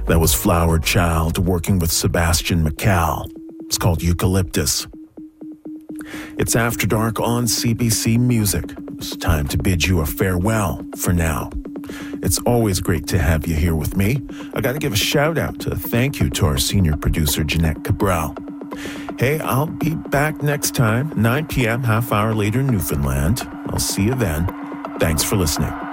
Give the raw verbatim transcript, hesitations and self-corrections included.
That was Flower Child working with Sebastian McCall. It's called Eucalyptus. It's After Dark on C B C Music. It's time to bid you a farewell for now. It's always great to have you here with me. I got to give a shout out to thank you to our senior producer, Jeanette Cabral. Hey, I'll be back next time, nine p.m., half hour later, Newfoundland. I'll see you then. Thanks for listening.